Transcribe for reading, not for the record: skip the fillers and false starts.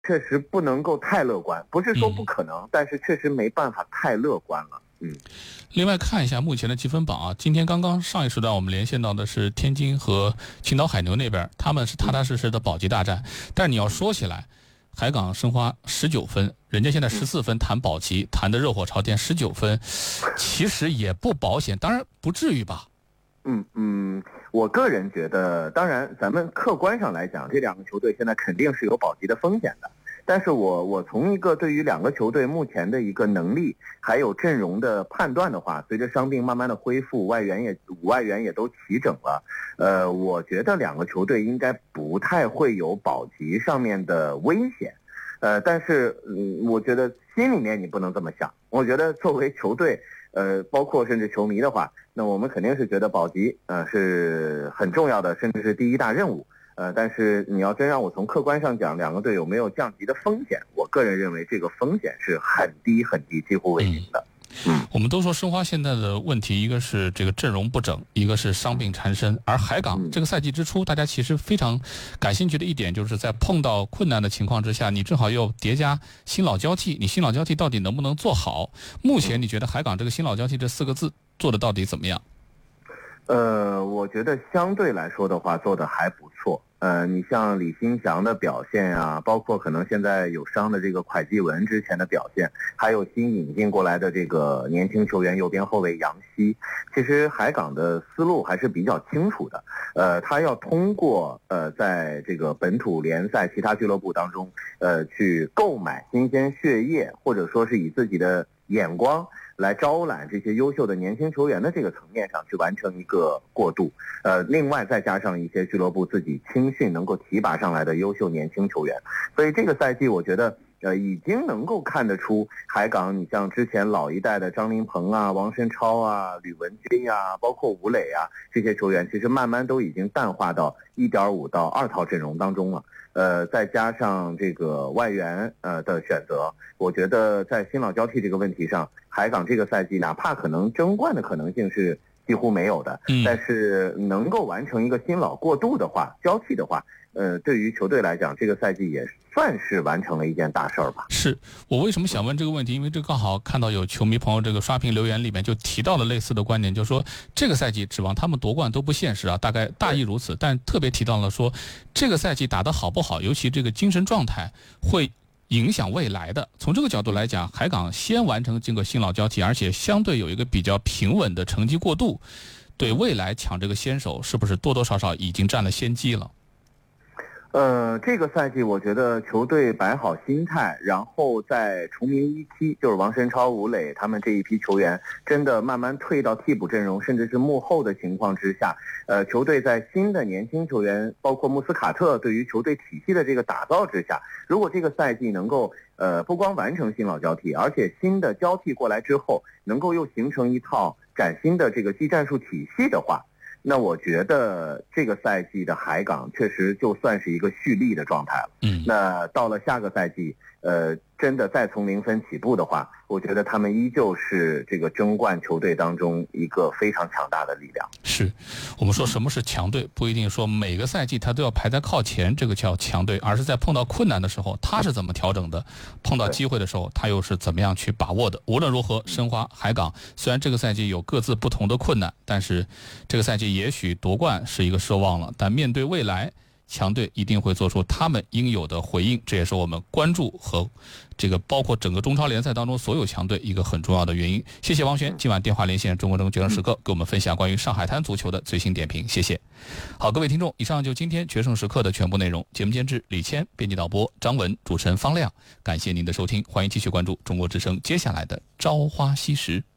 确实不能够太乐观，不是说不可能，但是确实没办法太乐观了。 另外看一下目前的积分榜啊，今天刚刚上一时段我们连线到的是天津和青岛海牛那边，他们是踏踏实实的保级大战。但你要说起来，海港申花19分，人家现在14分谈保级，谈的热火朝天19分，其实也不保险，当然不至于吧。 我个人觉得，当然咱们客观上来讲，这两个球队现在肯定是有保级的风险的。但是我从一个对于两个球队目前的一个能力还有阵容的判断的话，随着伤病慢慢的恢复，五外援也都齐整了，我觉得两个球队应该不太会有保级上面的危险。但是我觉得心里面你不能这么想。我觉得作为球队，包括甚至球迷的话，那我们肯定是觉得保级是很重要的，甚至是第一大任务。但是你要真让我从客观上讲，两个队有没有降级的风险，我个人认为这个风险是很低很低，几乎为零的。 我们都说申花现在的问题，一个是这个阵容不整，一个是伤病缠身。而海港这个赛季之初，大家其实非常感兴趣的一点，就是在碰到困难的情况之下，你正好又叠加新老交替，你新老交替到底能不能做好？目前你觉得海港这个新老交替这4个字做的到底怎么样？ 我觉得相对来说的话做的还不错。你像李兴祥的表现啊，包括可能现在有伤的这个蒯继文之前的表现，还有新引进过来的这个年轻球员右边后卫杨希，其实海港的思路还是比较清楚的。他要通过在这个本土联赛其他俱乐部当中去购买新鲜血液，或者说是以自己的眼光来招揽这些优秀的年轻球员的这个层面上去完成一个过渡。另外再加上一些俱乐部自己青训能够提拔上来的优秀年轻球员，所以这个赛季我觉得已经能够看得出海港，你像之前老一代的张琳芃啊、王申超啊、吕文君啊，包括吴磊啊，这些球员其实慢慢都已经淡化到 1.5 到2套阵容当中了。再加上这个外援的选择，我觉得在新老交替这个问题上，海港这个赛季哪怕可能争冠的可能性是几乎没有的，但是能够完成一个新老过渡的话，交替的话，对于球队来讲，这个赛季也算是完成了一件大事儿吧。 是我为什么想问这个问题？因为这刚好看到有球迷朋友这个刷屏留言里面就提到了类似的观点，就是说这个赛季指望他们夺冠都不现实啊，大概大意如此。但特别提到了说，这个赛季打得好不好，尤其这个精神状态会影响未来的。从这个角度来讲，海港先完成这个新老交替，而且相对有一个比较平稳的成绩过渡，对未来抢这个先手是不是多多少少已经占了先机了？ 这个赛季我觉得球队摆好心态，然后在除名一期，就是王申超、吴磊他们这一批球员真的慢慢退到替补阵容，甚至是幕后的情况之下，球队在新的年轻球员，包括穆斯卡特对于球队体系的这个打造之下，如果这个赛季能够不光完成新老交替，而且新的交替过来之后，能够又形成一套崭新的这个技战术体系的话，那我觉得这个赛季的海港确实就算是一个蓄力的状态了。那到了下个赛季，真的再从0分起步的话，我觉得他们依旧是这个争冠球队当中一个非常强大的力量。 是，我们说什么是强队，不一定说每个赛季他都要排在靠前，这个叫强队，而是在碰到困难的时候他是怎么调整的，碰到机会的时候他又是怎么样去把握的。无论如何，申花、海港虽然这个赛季有各自不同的困难，但是这个赛季也许夺冠是一个奢望了，但面对未来，强队一定会做出他们应有的回应，这也是我们关注和这个包括整个中超联赛当中所有强队一个很重要的原因。谢谢王璇今晚电话连线中国决胜时刻给我们分享关于上海滩足球的最新点评，谢谢。好，各位听众，以上就今天决胜时刻的全部内容。节目监制李谦，编辑导播张文，主持人方亮，感谢您的收听，欢迎继续关注中国之声接下来的朝花夕拾。